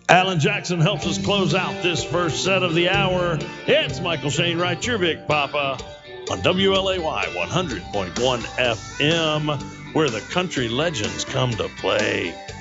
Alan Jackson helps us close out this first set of the hour. It's Michael Shane Wright, your Big Papa, on WLAY 100.1 FM, where the country legends come to play.